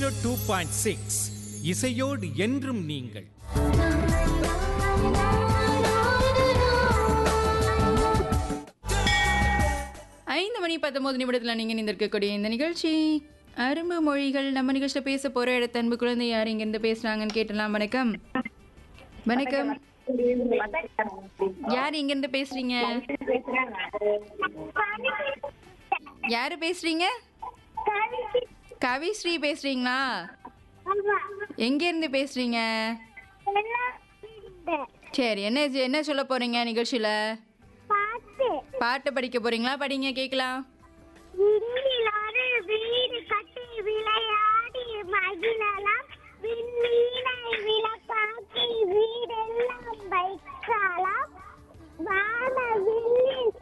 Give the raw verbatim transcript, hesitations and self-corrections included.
Two point six இசையோடு என்றும் நீங்கள். ஐந்து மணி பத்தொன்பது நிமிடத்தில் நீங்கள் நிந்திருக்கக்கூடிய இந்த நிகழ்ச்சி அரும்பு மொழிகள். நம்ம நிகழ்ச்சியில் பேச போற இடத்த அன்பு குழந்தை யார் இங்கிருந்து பேசுறாங்கன்னு கேட்டலாம். வணக்கம். வணக்கம், யார் இங்கிருந்து பேசுறீங்க? யாரு பேசுறீங்க? கவிஸ்ரீ பேசுறீங்களா? எங்க இருந்து பேசுறீங்க? சரி, என்ன என்ன சொல்ல போறீங்க நிகழ்ச்சியில? பாட்டு படிக்க போறீங்களா? படிங்க கேக்கலாம். வீடு கட்டி விளையாடி மகிழலாம், விண்மீனை விளக்காக்கி வீடெல்லாம் வைக்கலாம், வானவில்லில்